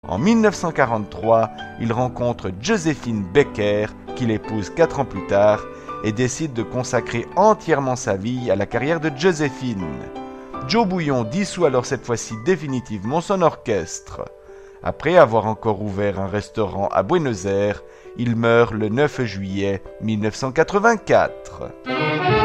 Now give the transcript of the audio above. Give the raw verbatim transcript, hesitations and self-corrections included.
En mille neuf cent quarante-trois, il rencontre Joséphine Baker, qu'il épouse quatre ans plus tard, et décide de consacrer entièrement sa vie à la carrière de Joséphine. Joe Bouillon dissout alors cette fois-ci définitivement son orchestre. Après avoir encore ouvert un restaurant à Buenos Aires, il meurt le neuf juillet mille neuf cent quatre-vingt-quatre.